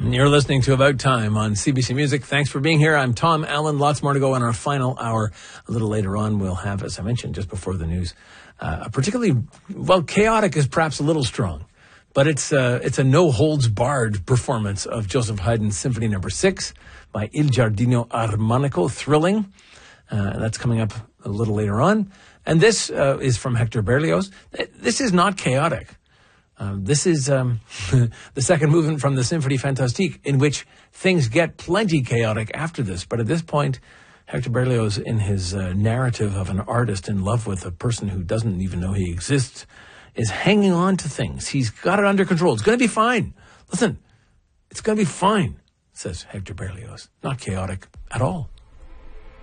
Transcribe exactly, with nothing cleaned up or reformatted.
You're listening to About Time on C B C Music. Thanks for being here. I'm Tom Allen. Lots more to go in our final hour. A little later on, we'll have, as I mentioned just before the news, uh, a particularly, well, chaotic is perhaps a little strong, but it's, uh, it's a no-holds-barred performance of Joseph Haydn's Symphony Number Six by Il Giardino Armonico. Thrilling. Uh, that's coming up a little later on. And this uh, is from Hector Berlioz. This is not chaotic. Um, this is um, the second movement from the Symphonie Fantastique, in which things get plenty chaotic after this. But at this point, Hector Berlioz, in his uh, narrative of an artist in love with a person who doesn't even know he exists, is hanging on to things. He's got it under control. It's going to be fine. Listen, it's going to be fine, says Hector Berlioz. Not chaotic at all.